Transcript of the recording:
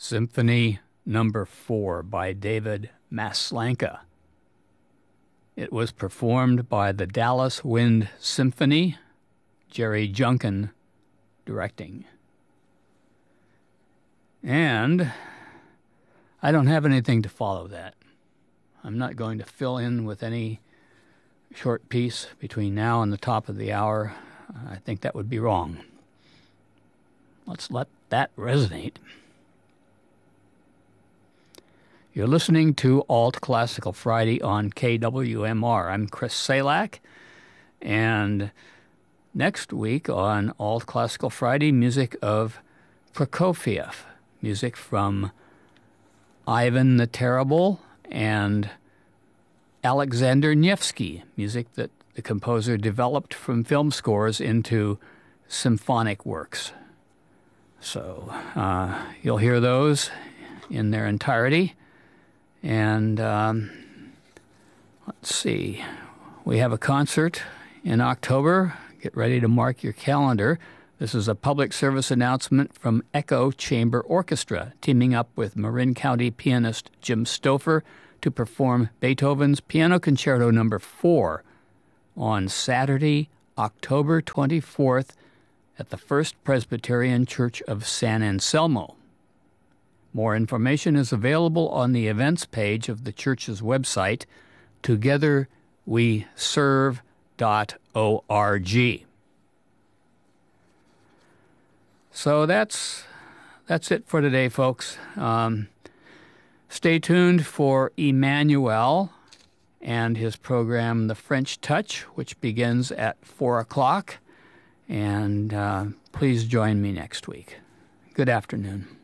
Symphony Number 4 by David Maslanka. It was performed by the Dallas Wind Symphony, Jerry Junkin directing. And I don't have anything to follow that. I'm not going to fill in with any short piece between now and the top of the hour. I think that would be wrong. Let's let that resonate. You're listening to Alt Classical Friday on KWMR. I'm Chris Salak, and next week on Alt Classical Friday, music of Prokofiev, music from Ivan the Terrible and Alexander Nevsky, music that the composer developed from film scores into symphonic works. So you'll hear those in their entirety. And let's see, we have a concert in October. Get ready to mark your calendar. This is a public service announcement from Echo Chamber Orchestra, teaming up with Marin County pianist Jim Stouffer to perform Beethoven's Piano Concerto No. 4 on Saturday, October 24th at the First Presbyterian Church of San Anselmo. More information is available on the events page of the church's website, togetherweserve.org. So that's it for today, folks. Stay tuned for Emmanuel and his program, The French Touch, which begins at 4 o'clock. And please join me next week. Good afternoon.